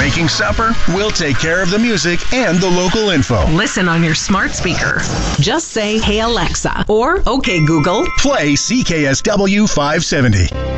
Making supper? We'll take care of the music and the local info. Listen on your smart speaker. Just say, "Hey Alexa," or "Okay Google." Play CKSW 570.